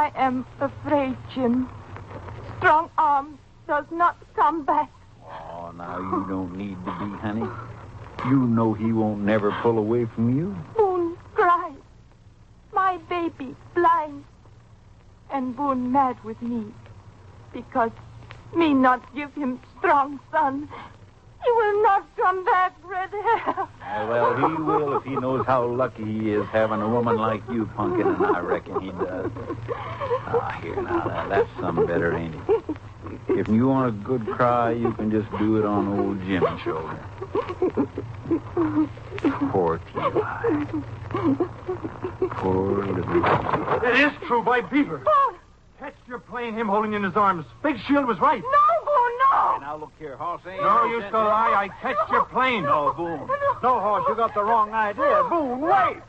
I am afraid, Jim. Strong Arm does not come back. Oh, now you don't need to be, honey. You know he won't never pull away from you. Boone cries. My baby blind. And Boone mad with me. Because me not give him strong son. He will not come back, Red Hair. Well, he will if he knows how lucky he is having a woman like you, Punkin, and I reckon he does. Ah, here, now, that's some better, ain't it? If you want a good cry, you can just do it on old Jim's shoulder. Poor T.Y. Poor little... It is true, by Beaver. Catch your plane, him holding in his arms. Big Shield was right. No, Boone, no. Hey, now, look here, Hoss. No use to lie. I catched your plane. No, Boone. No, Hoss, you got the wrong idea. Boone, wait.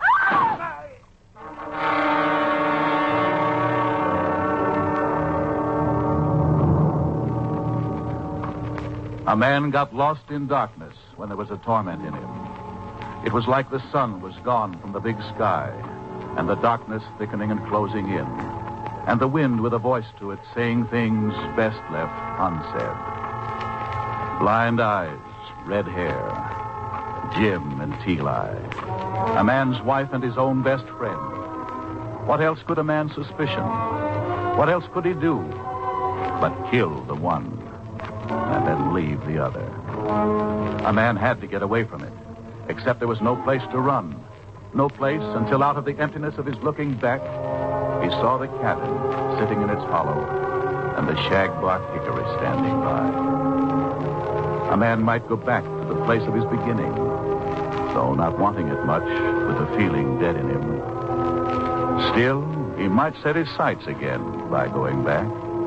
A man got lost in darkness when there was a torment in him. It was like the sun was gone from the big sky, and the darkness thickening and closing in, and the wind with a voice to it saying things best left unsaid. Blind eyes, red hair, Jim and T-Lie, a man's wife and his own best friend. What else could a man suspicion? What else could he do but kill the one and then leave the other? A man had to get away from it, except there was no place to run. No place until out of the emptiness of his looking back, he saw the cabin sitting in its hollow and the shag-bark hickory standing by. A man might go back to the place of his beginning, though not wanting it much, with the feeling dead in him. Still, he might set his sights again by going back.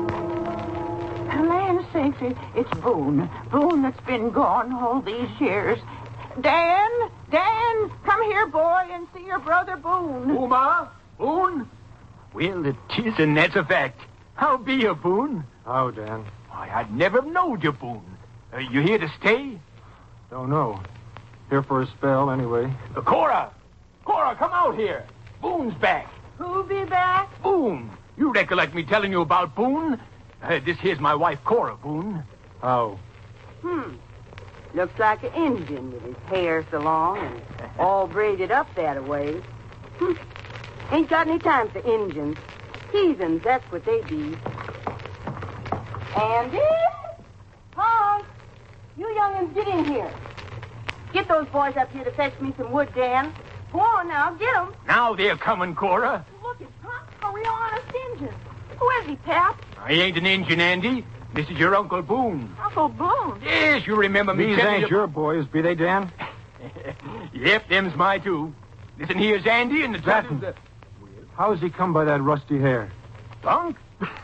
Land sakes, it's Boone. Boone that's been gone all these years. Dan, come here, boy, and see your brother Boone. Ma? Boone? Well, it is, and that's a fact. How be you, Boone? How, Dan? Why, I'd never knowed you, Boone. You here to stay? Don't know. Here for a spell, anyway. Cora, come out here. Boone's back. Who'll be back? Boone. You recollect me telling you about Boone? This here's my wife, Cora, Boone. How? Looks like an Indian with his hair so long and all braided up that way. Ain't got any time for Indians. Heathens, that's what they be. Andy? Hans, you young'uns, get in here. Get those boys up here to fetch me some wood, Dan. Go on now, get 'em. Now they're coming, Cora. Look, it's Pop, a real honest Indian. Who is he, Pap? I ain't an Injun, Andy. This is your Uncle Boone. Uncle Boone. Yes, you remember me These telling ain't you... your boys, be they, Dan? Yep, them's my two. Listen, here's Andy and the Latin. t'other's How's he come by that rusty hair? Punk?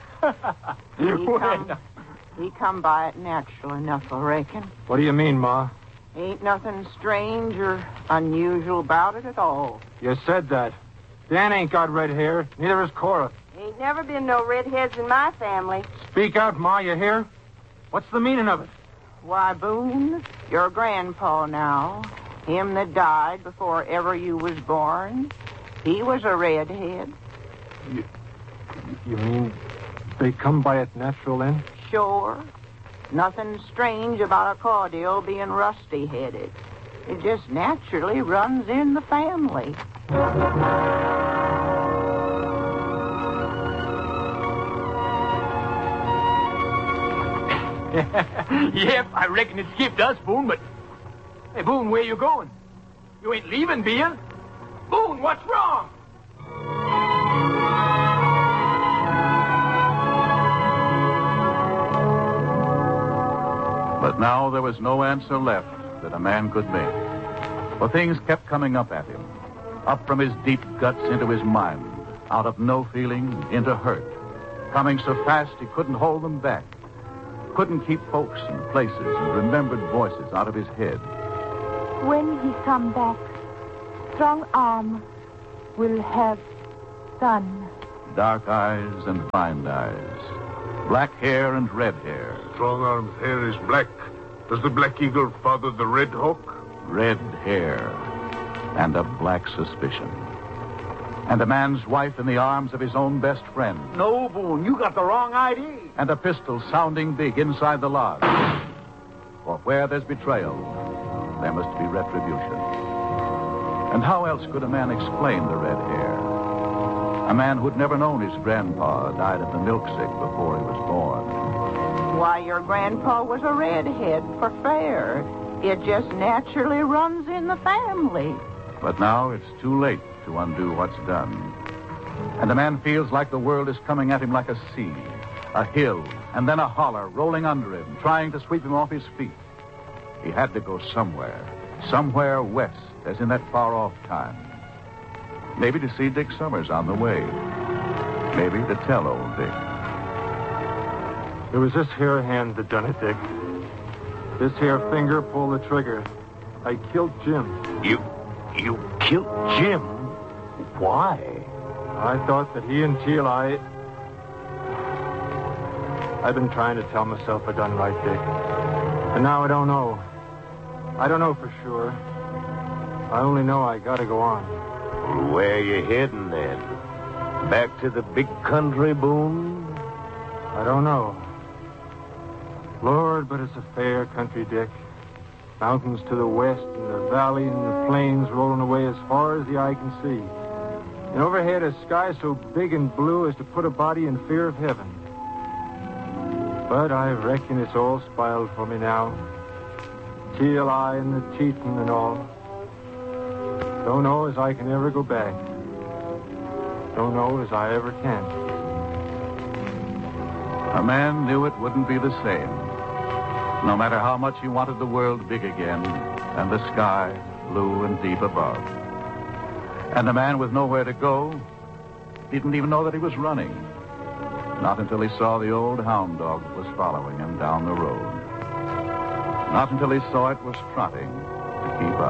He come by it natural enough, I reckon. What do you mean, Ma? Ain't nothing strange or unusual about it at all. You said that. Dan ain't got red hair. Neither has Cora. Ain't never been no redheads in my family. Speak out, Ma, you hear? What's the meaning of it? Why, Boone, your grandpa now, him that died before ever you was born, he was a redhead. You mean they come by it natural, then? Sure. Nothing strange about a Caudill being rusty-headed. It just naturally runs in the family. Yep, I reckon it skipped us, Boone, but... Hey, Boone, where you going? You ain't leaving, be you? Boone, what's wrong? But now there was no answer left that a man could make. For things kept coming up at him. Up from his deep guts into his mind. Out of no feeling into hurt. Coming so fast he couldn't hold them back. Couldn't keep folks and places and remembered voices out of his head. When he come back, Strong Arm will have son. Dark eyes and blind eyes. Black hair and red hair. Strong Arm's hair is black. Does the Black Eagle father the Red Hawk? Red hair and a black suspicion. And a man's wife in the arms of his own best friend. No, Boone, you got the wrong idea. And a pistol sounding big inside the lodge. For where there's betrayal, there must be retribution. And how else could a man explain the red hair? A man who'd never known his grandpa died of the milksick before he was born. Why, your grandpa was a redhead for fair. It just naturally runs in the family. But now it's too late to undo what's done. And the man feels like the world is coming at him like a sea, a hill, and then a holler rolling under him, trying to sweep him off his feet. He had to go somewhere west, as in that far-off time. Maybe to see Dick Summers on the way. Maybe to tell old Dick. It was this here hand that done it, Dick. This here finger pulled the trigger. I killed Jim. You killed Jim? Why? I thought that he and Teal, I've been trying to tell myself I done right, Dick. But now I don't know. I don't know for sure. I only know I gotta go on. Well, where you heading then? Back to the big country, Boone? I don't know. Lord, but it's a fair country, Dick. Mountains to the west and the valleys and the plains rolling away as far as the eye can see. And overhead a sky so big and blue as to put a body in fear of heaven. But I reckon it's all spoiled for me now. Teal eye and the teething and all. Don't know as I can ever go back. Don't know as I ever can. A man knew it wouldn't be the same. No matter how much he wanted the world big again, and the sky blue and deep above. And the man with nowhere to go didn't even know that he was running. Not until he saw the old hound dog that was following him down the road. Not until he saw it was trotting to keep up.